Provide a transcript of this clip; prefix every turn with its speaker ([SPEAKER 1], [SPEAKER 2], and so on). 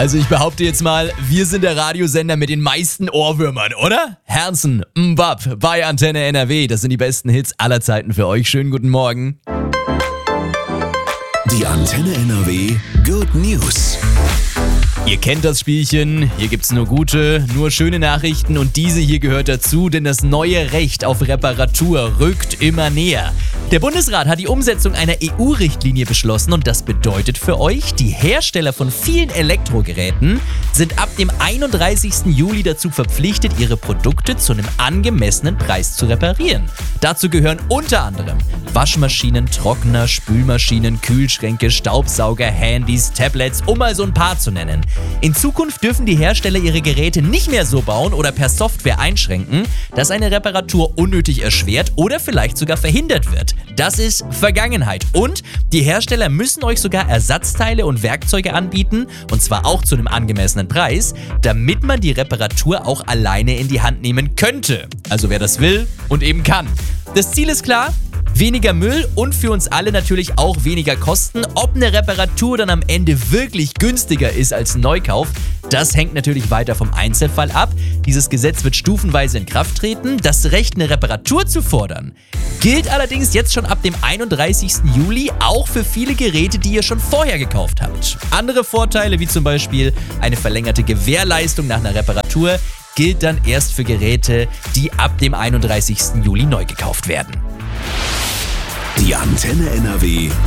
[SPEAKER 1] Also ich behaupte jetzt mal, wir sind der Radiosender mit den meisten Ohrwürmern, oder? Hanson, Mbap bei Antenne NRW. Das sind die besten Hits aller Zeiten für euch. Schönen guten Morgen.
[SPEAKER 2] Die Antenne NRW Good News.
[SPEAKER 1] Ihr kennt das Spielchen, hier gibt's nur gute, nur schöne Nachrichten und diese hier gehört dazu, denn das neue Recht auf Reparatur rückt immer näher. Der Bundesrat hat die Umsetzung einer EU-Richtlinie beschlossen und das bedeutet für euch, die Hersteller von vielen Elektrogeräten sind ab dem 31. Juli dazu verpflichtet, ihre Produkte zu einem angemessenen Preis zu reparieren. Dazu gehören unter anderem Waschmaschinen, Trockner, Spülmaschinen, Kühlschränke, Staubsauger, Handys, Tablets, um mal so ein paar zu nennen. In Zukunft dürfen die Hersteller ihre Geräte nicht mehr so bauen oder per Software einschränken, dass eine Reparatur unnötig erschwert oder vielleicht sogar verhindert wird. Das ist Vergangenheit und die Hersteller müssen euch sogar Ersatzteile und Werkzeuge anbieten und zwar auch zu einem angemessenen Preis, damit man die Reparatur auch alleine in die Hand nehmen könnte. Also wer das will und eben kann. Das Ziel ist klar. Weniger Müll und für uns alle natürlich auch weniger Kosten. Ob eine Reparatur dann am Ende wirklich günstiger ist als ein Neukauf, das hängt natürlich weiter vom Einzelfall ab. Dieses Gesetz wird stufenweise in Kraft treten. Das Recht, eine Reparatur zu fordern, gilt allerdings jetzt schon ab dem 31. Juli auch für viele Geräte, die ihr schon vorher gekauft habt. Andere Vorteile, wie zum Beispiel eine verlängerte Gewährleistung nach einer Reparatur, gilt dann erst für Geräte, die ab dem 31. Juli neu gekauft werden.
[SPEAKER 2] Die Antenne NRW